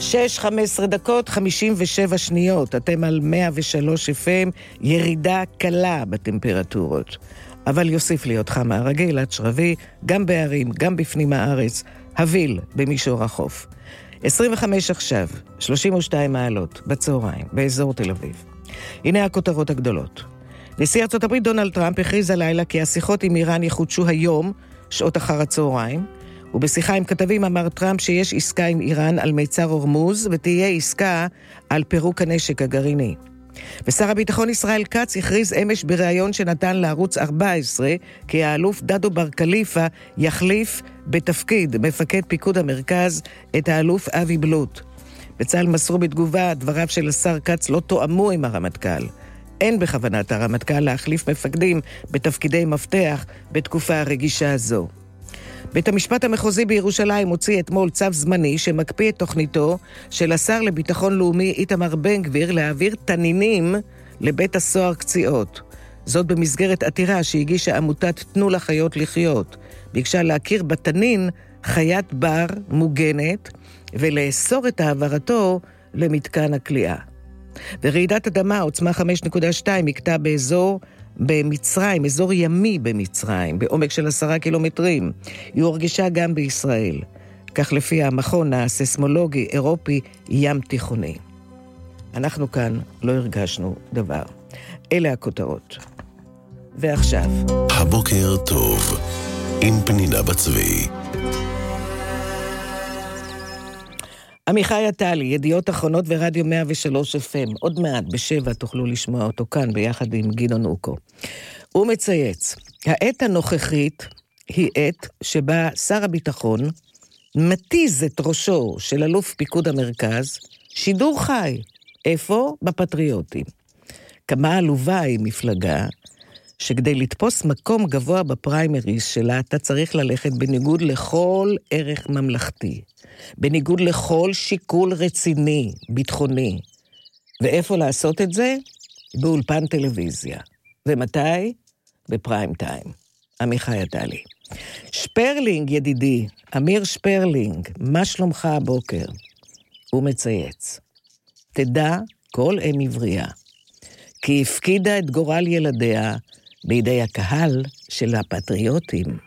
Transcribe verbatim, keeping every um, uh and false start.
שש חמש עשרה דקות, חמישים ושבע שניות. אתם על מאה ושלוש אף אם, ירידה קלה בטמפרטורות. אבל יוסיף להיות חמה הרגיל, עד שרבי, גם בערים, גם בפנים הארץ, הביל במישור החוף. עשרים וחמש עכשיו, שלושים ושתיים מעלות, בצהריים, באזור תל אביב. הנה הכותרות הגדולות. נשיא ארצות הברית דונלד טראמפ הכריז הלילה כי השיחות עם איראן יחודשו היום, שעות אחר הצהריים, ובשיחה עם כתבים אמר טראמפ שיש עסקה עם איראן על מיצר הורמוז, ותהיה עסקה על פירוק הנשק הגרעיני. ושר הביטחון ישראל כץ הכריז אמש בריאיון שנתן לערוץ ארבע עשרה, כי האלוף דדו בר קליפה יחליף בתפקיד מפקד פיקוד המרכז את האלוף אבי בלוט. בצה"ל מסרו בתגובה, דבריו של השר כץ לא תואמו עם הרמטכ"ל. אין בכוונת הרמטכ"ל להחליף מפקדים בתפקידי מפתח בתקופה הרגישה הזו. בית המשפט המחוזי בירושלים הוציא אתמול צו זמני שמקפיא את תוכניתו של השר לביטחון לאומי איתמר בן גביר להעביר תנינים לבית הסוהר קציעות. זאת במסגרת עתירה שהגישה עמותת תנו לחיות לחיות. ביקשה להכיר בתנין חיית בר מוגנת ולאסור את העברתו למתקן הכליאה. ורעידת אדמה עוצמה חמש נקודה שתיים יקטע באזור במצרים, אזור ימי במצרים, בעומק של עשרה קילומטרים. היא הורגשה גם בישראל, כך לפי המכון הססמולוגי אירופי ים תיכוני. אנחנו כאן לא הרגשנו דבר. אלה הכותרות. ועכשיו. הבוקר טוב, עם פנינה בצבי. עמיחי עטלי, ידיעות אחרונות ורדיו מאה ושלוש אף אם. עוד מעט בשבע תוכלו לשמוע אותו כאן ביחד עם גדעון אוקו. הוא מצייץ, העת הנוכחית היא עת שבה שר הביטחון מתיז את ראשו של אלוף פיקוד המרכז, שידור חי. איפה? בפטריוטים. כמה עלובה היא מפלגה שכדי לתפוס מקום גבוה בפריימריס שלה אתה צריך ללכת בניגוד לכל ערך ממלכתי. בניגוד לכל שיקול רציני, ביטחוני. ואיפה לעשות את זה? באולפן טלוויזיה. ומתי? בפריים טיים. עמיחי עטלי. שפרלינג ידידי, אמיר שפרלינג, מה שלומך הבוקר? הוא מצייץ. תדע כל אם עברייה, כי הפקידה את גורל ילדיה בידי הקהל של הפטריוטים.